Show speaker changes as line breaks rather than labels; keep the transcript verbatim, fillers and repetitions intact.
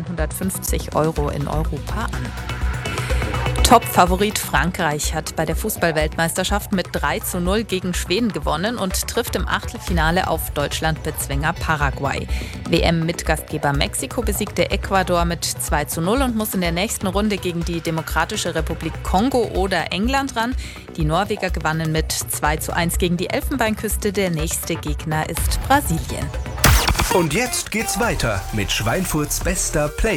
hundertfünfzig Euro in Europa an. Top-Favorit Frankreich hat bei der Fußball-Weltmeisterschaft mit drei zu null gegen Schweden gewonnen und trifft im Achtelfinale auf Deutschland-Bezwinger Paraguay. W M-Mitgastgeber Mexiko besiegte Ecuador mit zwei zu null und muss in der nächsten Runde gegen die Demokratische Republik Kongo oder England ran. Die Norweger gewannen mit zwei zu eins gegen die Elfenbeinküste. Der nächste Gegner ist Brasilien.
Und jetzt geht's weiter mit Schweinfurts bester Play.